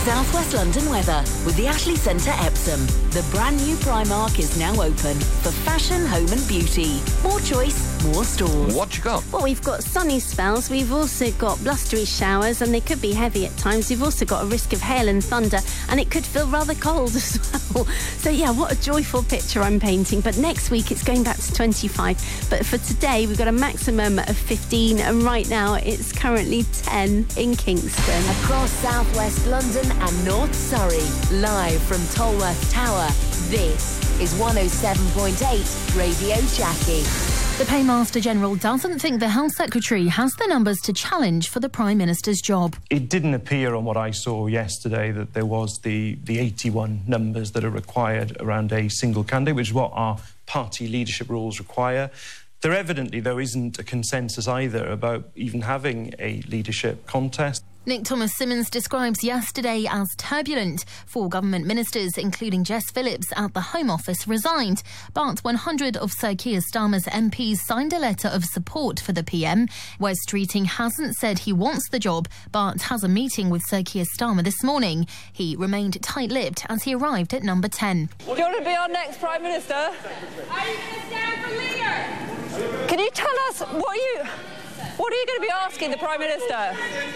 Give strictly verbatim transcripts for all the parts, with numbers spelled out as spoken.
South West London weather with the Ashley Centre Epsom. The brand new Primark is now open for fashion, home and beauty. More choice, more stores. What you got? Well, we've got sunny spells, we've also got blustery showers, and they could be heavy at times. We've also got a risk of hail and thunder, and it could feel rather cold as well. So yeah, what a joyful picture I'm painting. But next week it's going back to twenty-five. But for today we've got a maximum of fifteen, and right now it's currently ten in Kingston. Across South West London and North Surrey, live from Tolworth Tower, this is one oh seven point eight Radio Jackie. The Paymaster General doesn't think the Health Secretary has the numbers to challenge for the Prime Minister's job. It didn't appear on what I saw yesterday that there was the, the eighty-one numbers that are required around a single candidate, which is what our party leadership rules require. There evidently, though, isn't a consensus either about even having a leadership contest. Nick Thomas-Symonds describes yesterday as turbulent. Four government ministers, including Jess Phillips at the Home Office, resigned. But one hundred of Sir Keir Starmer's M Ps signed a letter of support for the P M. Wes Streeting hasn't said he wants the job, but has a meeting with Sir Keir Starmer this morning. He remained tight-lipped as he arrived at number ten. Do you want to be our next Prime Minister? Are you going to stand for leader? Can you tell us what you... What are you going to be asking the Prime Minister?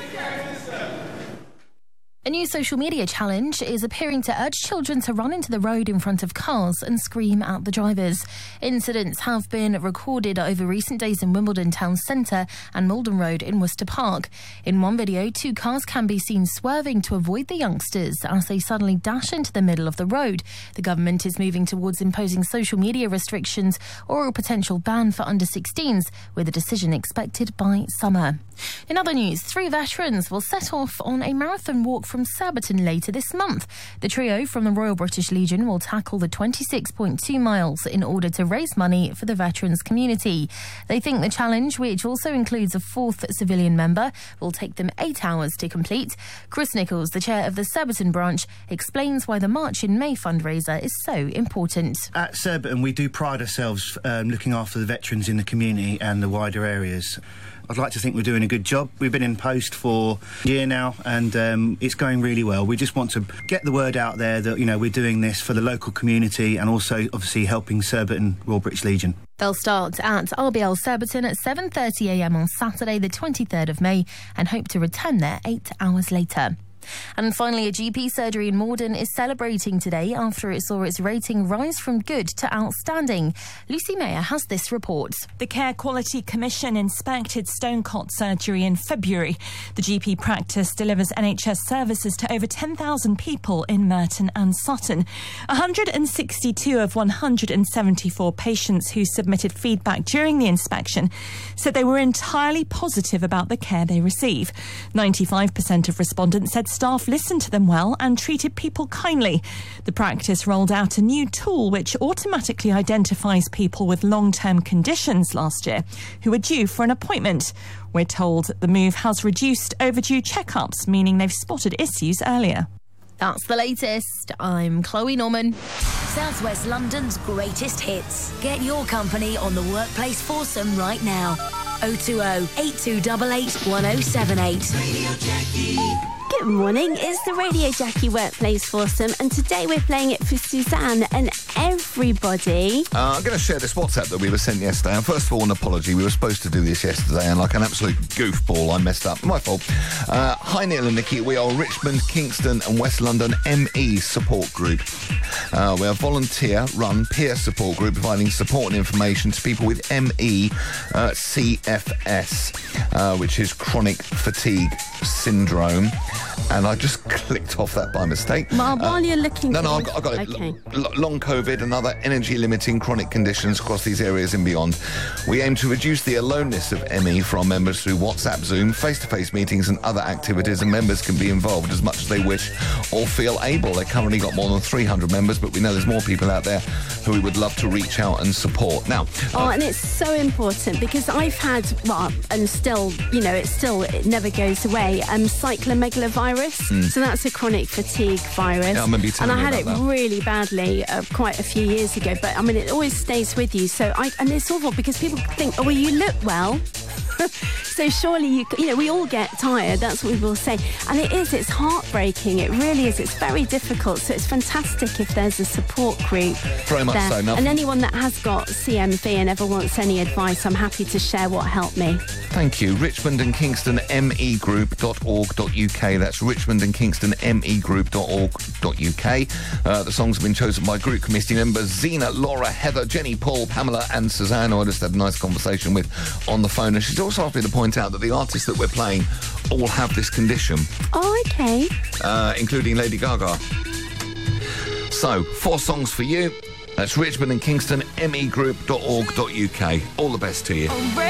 A new social media challenge is appearing to urge children to run into the road in front of cars and scream at the drivers. Incidents have been recorded over recent days in Wimbledon Town Centre and Malden Road in Worcester Park. In one video, two cars can be seen swerving to avoid the youngsters as they suddenly dash into the middle of the road. The government is moving towards imposing social media restrictions or a potential ban for under sixteens, with a decision expected by summer. In other news, three veterans will set off on a marathon walk from Surbiton later this month. The trio from the Royal British Legion will tackle the twenty-six point two miles in order to raise money for the veterans community. They think the challenge, which also includes a fourth civilian member, will take them eight hours to complete. Chris Nichols, the chair of the Surbiton branch, explains why the March in May fundraiser is so important. At Surbiton, we do pride ourselves um, looking after the veterans in the community and the wider areas. I'd like to think we're doing a good job. We've been in post for a year now, and um, it's going really well. We just want to get the word out there that, you know, we're doing this for the local community and also, obviously, helping Surbiton Royal British Legion. They'll start at R B L Surbiton at seven thirty a m on Saturday the twenty-third of May and hope to return there eight hours later. And finally, a G P surgery in Morden is celebrating today after it saw its rating rise from good to outstanding. Lucy Mayer has this report. The Care Quality Commission inspected Stonecott surgery in February. The G P practice delivers N H S services to over ten thousand people in Merton and Sutton. one hundred sixty-two of one hundred seventy-four patients who submitted feedback during the inspection said they were entirely positive about the care they receive. ninety-five percent of respondents said staff listened to them well and treated people kindly. The practice rolled out a new tool which automatically identifies people with long-term conditions last year who are due for an appointment. We're told the move has reduced overdue checkups, meaning they've spotted issues earlier. That's the latest. I'm Chloe Norman. South West London's greatest hits. Get your company on the Workplace Foursome right now. oh two oh, eight two eight eight, one oh seven eight. Radio Jackie. Good morning, it's the Radio Jackie Workplace Foursome, and today we're playing it for Suzanne and everybody. Uh, I'm going to share this WhatsApp that we were sent yesterday. And first of all, an apology. We were supposed to do this yesterday, and like an absolute goofball, I messed up. My fault. Uh, hi, Neil and Nikki. We are Richmond, Kingston and West London M E support group. Uh, we are a volunteer-run peer support group providing support and information to people with M E uh, C F S, uh, which is chronic fatigue syndrome. And I just clicked off that by mistake. Well, while uh, you're looking... No, no, I've got, I've got okay. it. L- long COVID and other energy-limiting chronic conditions across these areas and beyond. We aim to reduce the aloneness of M E for our members through WhatsApp, Zoom, face-to-face meetings and other activities, and members can be involved as much as they wish or feel able. They've currently got more than three hundred members, but we know there's more people out there who we would love to reach out and support. Now... Oh, uh, and it's so important because I've had, well, and still, you know, it still it never goes away, um, cyclomegalovirus. Mm. So that's a chronic fatigue virus. Yeah, I remember you telling and I had me it about that. really badly uh, quite a few years ago. But I mean, it always stays with you. So I, and it's awful because people think, oh, well, you look well. So surely you, c- you know, we all get tired. That's what we will say, and it is. It's heartbreaking. It really is. It's very difficult. So it's fantastic if there's a support group. Very much there. so. Now, And anyone that has got C M V and ever wants any advice, I'm happy to share what helped me. thank you. Richmond and Kingston M E group dot org dot U K. That's Richmond and Kingston M E group dot org dot U K. Uh, the songs have been chosen by group committee members Zena, Laura, Heather, Jenny, Paul, Pamela and Suzanne, who I just had a nice conversation with on the phone. And she's also asked me to point out that the artists that we're playing all have this condition, Oh, okay. uh, including Lady Gaga. So, four songs for you. That's Richmond and Kingston M E group dot org dot U K. All the best to you.